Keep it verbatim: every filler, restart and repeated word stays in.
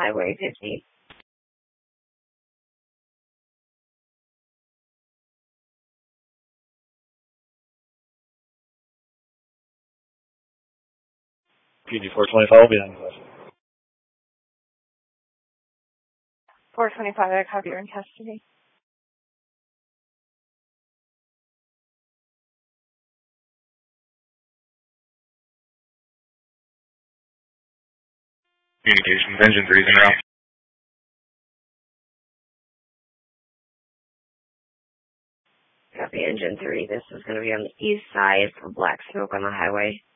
Highway fifty. P G four twenty-five will be on the four twenty-five, I copy you're in custody. Communications, engine three's en route. Copy engine three. This is going to be on the east side for black smoke on the highway.